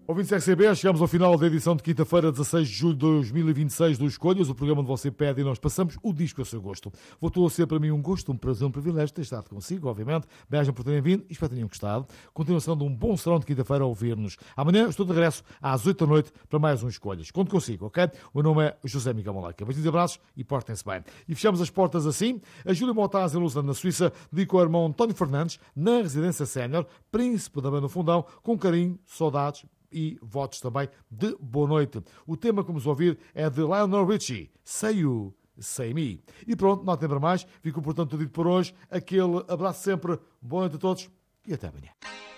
Ouvintes RCB, chegamos ao final da edição de quinta-feira, 16 de julho de 2026 do Escolhas, o programa onde você pede e nós passamos o disco a seu gosto. Voltou a ser para mim um gosto, um prazer, um privilégio ter estado consigo, obviamente. Beijo por terem vindo e espero que tenham gostado. Continuação de um bom serão de quinta-feira a ouvir-nos. Amanhã estou de regresso às 8 da noite para mais um Escolhas. Conto consigo, ok? O nome é José Miguel Malaca. Beijos e abraços e portem-se bem. E fechamos as portas assim. A Júlia Motaz, em Lausanne, na Suíça, dedicou ao irmão António Fernandes, na residência sénior, príncipe da Banda do Fundão, com carinho, saudades e votos também de boa noite. O tema que vamos ouvir é de Lionel Richie, Say You, Say Me. E pronto, não há tempo para mais. Fico, portanto, dito por hoje. Aquele abraço sempre. Boa noite a todos e até amanhã.